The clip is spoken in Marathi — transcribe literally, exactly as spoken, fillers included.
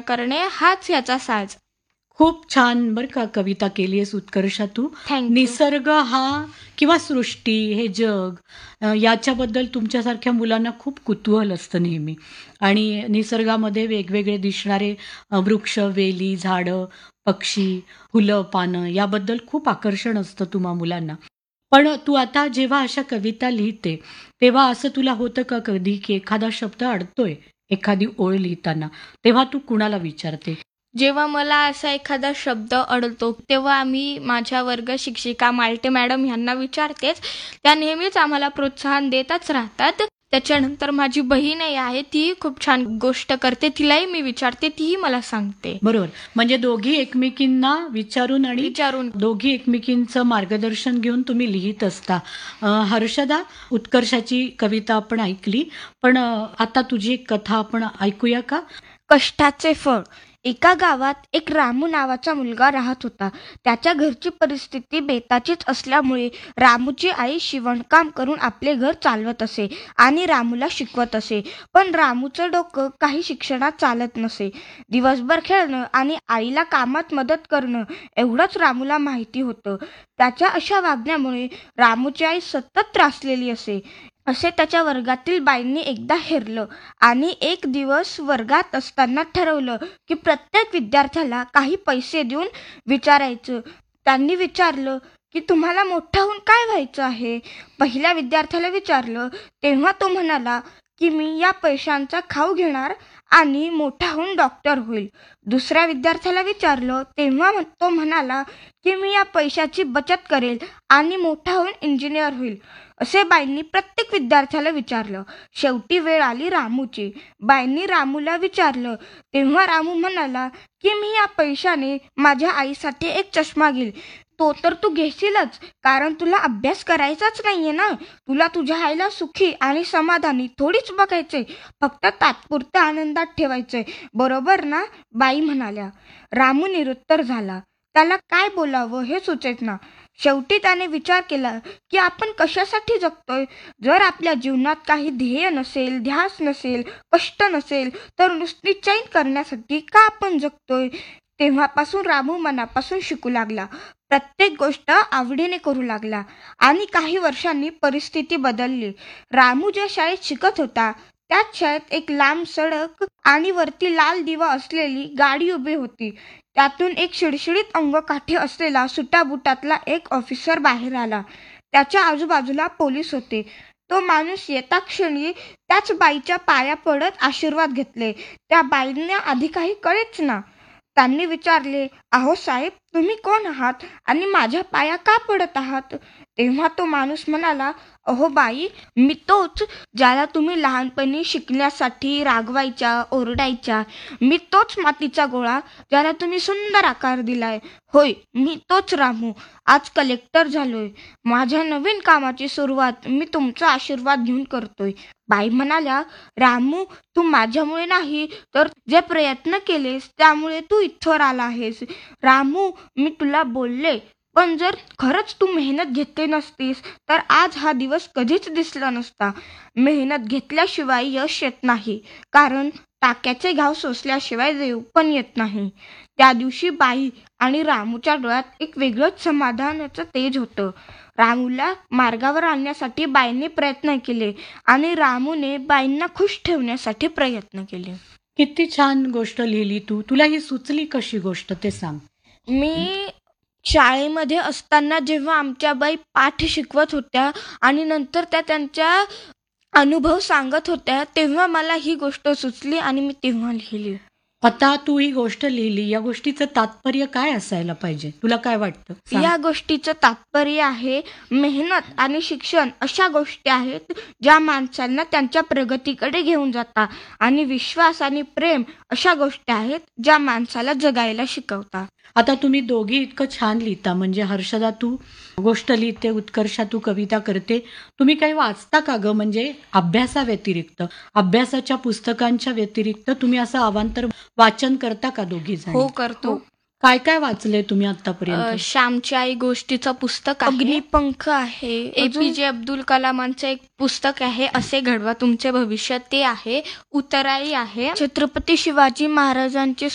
करणे हाच याचा साज. खूप छान बरं का कविता केली आहेस उत्कर्षा तू. थँक्यू. निसर्ग हा किंवा सृष्टी हे जग अ, याच्याबद्दल तुमच्यासारख्या मुलांना खूप कुतूहल असतं नेहमी आणि निसर्गामध्ये वेगवेगळे दिसणारे अ, वृक्ष, वेली, झाडं, पक्षी, फुलं, पानं याबद्दल खूप आकर्षण असतं तुम्हा मुलांना. पण तू आता जेव्हा अशा कविता लिहिते, तेव्हा असं तुला होतं का कधी की एखादा शब्द अडतोय, एखादी ओळ लिहिताना, तेव्हा तू कुणाला विचारते? जेव्हा मला असा एखादा शब्द अडतो तेव्हा आम्ही माझ्या वर्ग शिक्षिका मालटे मॅडम यांना विचारतेच. त्या नेहमीच आम्हाला प्रोत्साहन देतच राहतात. त्याच्यानंतर माझी बहीणही आहे, ती खूप छान गोष्ट करते, तिलाही मी विचारते, तीही मला सांगते. बरोबर. म्हणजे दोघी एकमेकींना विचारून आणि विचारून दोघी एकमेकींचं मार्गदर्शन घेऊन तुम्ही लिहित असता. अ, हर्षदा, उत्कर्षाची कविता आपण ऐकली, पण अ, आता तुझी एक कथा आपण ऐकूया का? कष्टाचे फळ. एका गावात एक रामू नावाचा मुलगा राहत होता. त्याच्या घरची परिस्थिती बेताचीच असल्यामुळे रामूची आई शिवणकाम करून आपले घर चालवत असे आणि रामूला शिकवत असे. पण रामूचं डोकं काही शिक्षणात चालत नसे. दिवसभर खेळणं आणि आईला कामात मदत करणं एवढंच रामूला माहिती होतं. त्याच्या अशा वागण्यामुळे रामूची आई सतत त्रासलेली असे. असे त्याच्या वर्गातील बाईंनी एकदा हेरलं आणि एक दिवस वर्गात असताना ठरवलं की प्रत्येक विद्यार्थ्याला काही पैसे देऊन विचारायचं. त्यांनी विचारलं की तुम्हाला मोठा होऊन काय व्हायचं आहे? पहिल्या विद्यार्थ्याला विचारलं तेव्हा तो म्हणाला की मी या पैशांचा खाऊ घेणार आणि मोठा होऊन डॉक्टर होईल. दुसऱ्या विद्यार्थ्याला विचारलं तेव्हा तो म्हणाला की मी या पैशाची बचत करेल आणि मोठा होऊन इंजिनियर होईल. असे बाईंनी प्रत्येक विद्यार्थ्याला विचारलं. शेवटी वेळ आली रामूची. बाईंनी रामूला विचारलं तेव्हा रामू म्हणाला की मी या पैशाने माझ्या आईसाठी एक चष्मा घेईल. तो तर तू घेशीलच, कारण तुला अभ्यास करायचाच नाहीये ना. तुला तुझ्या आईला सुखी आणि समाधानी थोडीच बघायचंय, फक्त तात्पुरत्या आनंदात ठेवायचंय, बरोबर ना? बाई म्हणाल्या. रामू निरुत्तर झाला. त्याला काय बोलावं हे सुचेत ना. शेवटी त्याने विचार केला की आपण कशासाठी जगतोय? जर आपल्या जीवनात काही ध्येय नसेल, ध्यास नसेल, कष्ट नसेल, तर नुसती चैन करण्यासाठी का आपण जगतोय? तेव्हापासून रामू मनापासून शिकू लागला. प्रत्येक गोष्ट आवडीने करू लागला आणि काही वर्षांनी परिस्थिती बदलली. रामू ज्या शाळेत शिकत होता त्याच शाळेत एक लांब सडक आणि वरती लाल दिवा असलेली गाडी उभी होती. त्यातून एक शिडशिडीत अंगकाठी असलेला सुटाबुटातला एक ऑफिसर बाहेर आला. त्याच्या आजूबाजूला पोलीस होते. तो माणूस येता क्षणी त्याच बाईच्या पाया पडत आशीर्वाद घेतले. त्या बाईंना आधी काही कळेच ना. त्यांनी विचारले, अहो साहेब, तुम्ही कोण आहात आणि माझ्या पाया का पडत आहात? तेव्हा तो माणूस म्हणाला, अहो बाई, मी तोच ज्याला तुम्ही लहानपणी शिकण्यासाठी रागवायच्या, ओरडायच्या. मी तोच मातीचा गोळा ज्याला तुम्ही सुंदर आकार दिलाय. होय, मी तोच रामू. आज कलेक्टर झालोय. माझ्या नवीन कामाची सुरुवात मी तुमचा आशीर्वाद घेऊन करतोय. बाई म्हणाल्या, रामू, तू माझ्यामुळे नाही तर जे प्रयत्न केलेस त्यामुळे तू इथवर आला आहेस. रामू, मी तुला बोलले, पण जर खरंच तू मेहनत घेतली नसतीस तर आज हा दिवस कधीच दिसला नसता. मेहनत घेतल्याशिवाय यश येत नाही, कारण टाक्याचे घाव सोसल्याशिवाय देव पण येत नाही. त्या दिवशी बाई आणि रामूच्या डोळ्यात एक वेगळंच समाधानाचं तेज होतं. रामूला मार्गावर आणण्यासाठी बाईंनी प्रयत्न केले आणि रामूने बाईंना खुश ठेवण्यासाठी प्रयत्न केले. किती छान गोष्ट लिहिली तू. तुला ही सुचली कशी गोष्ट ते सांग. मी शाळेमध्ये असताना जेव्हा आमच्या बाई पाठ शिकवत होत्या आणि नंतर त्या त्यांच्या अनुभव सांगत होत्या तेव्हा मला ही गोष्ट सुचली आणि मी तेव्हा लिहिली. आता तू ही गोष्ट लिहिली, या गोष्टीचं तात्पर्य काय असायला पाहिजे? तुला काय वाटतं? सांग. या गोष्टीचं तात्पर्य आहे, मेहनत आणि शिक्षण अशा गोष्टी आहेत ज्या माणसांना त्यांच्या प्रगतीकडे घेऊन जातात आणि विश्वास आणि प्रेम अशा गोष्टी आहेत ज्या माणसाला जगायला शिकवतात. आता तुम्ही दोघी इतकं छान लिहिता, म्हणजे हर्षदा तू गोष्ट लिहिते, उत्कर्षा तू कविता करते. तुम्ही काही वाचता का ग? म्हणजे अभ्यासाव्यतिरिक्त, अभ्यासाच्या पुस्तकांच्या व्यतिरिक्त तुम्ही असं अवांतर वाचन करता का दोघी जण? हो, करतो. काय काय वाचलंय तुम्ही अ, आतापर्यंत? श्यामची आई गोष्टीचं पुस्तक आहे. अग्निपंख आहे. ए पी जे अब्दुल कलामांचं एक पुस्तक आहे, असे घडवा तुमचे भविष्य, ते आहे. उतराई आहे. छत्रपती शिवाजी महाराजांचे